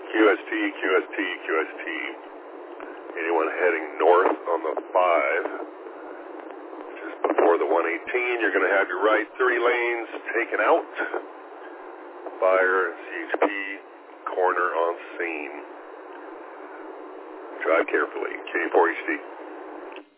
QST, QST, QST. Anyone heading north on the 5, just before the 118, you're going to have your right 30 lanes taken out. Fire, CHP, corner on scene. Drive carefully. K4HD.